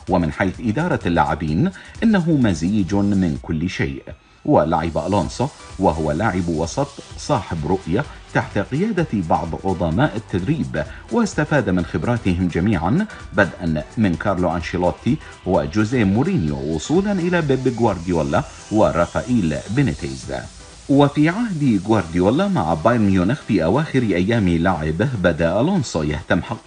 ومن حيث إدارة اللاعبين إنه مزيج من كل شيء. ولعب ألونسو وهو لاعب وسط صاحب رؤية تحت قيادة بعض عظماء التدريب، واستفاد من خبراتهم جميعا بدءا من كارلو أنشيلوتي وجوزيه مورينيو وصولا إلى بيب غوارديولا ورافائيل بينيتيز. وفي عهد غوارديولا مع بايرن ميونخ في أواخر أيام لعبه بدأ ألونسو يهتم